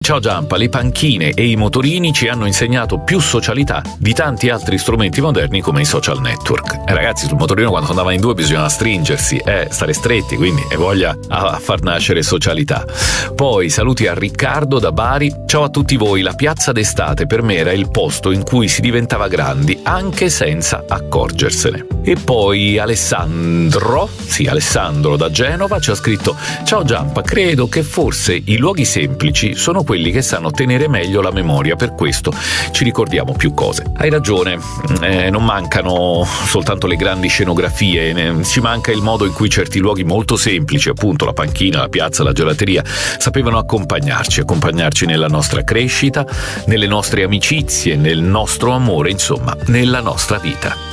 Ciao Giampa, le panchine e i motorini ci hanno insegnato più socialità di tanti altri strumenti moderni come i social network. Ragazzi, sul motorino quando si andava in due bisognava stringersi, stare stretti, quindi e voglia a far nascere socialità. Poi saluti a Riccardo da Bari. Ciao a tutti voi, la piazza d'estate per me era il posto in cui si diventava grandi anche senza accorgersene. E poi Alessandro da Genova ci ha scritto: ciao Giampa, credo che forse i luoghi semplici sono quelli che sanno tenere meglio la memoria, per questo ci ricordiamo più cose. Hai ragione, non mancano soltanto le grandi scenografie, ci manca il modo in cui certi luoghi molto semplici, appunto la panchina, la piazza, la gelateria, sapevano accompagnarci nella nostra crescita, nelle nostre amicizie, nel nostro amore, insomma, nella nostra vita.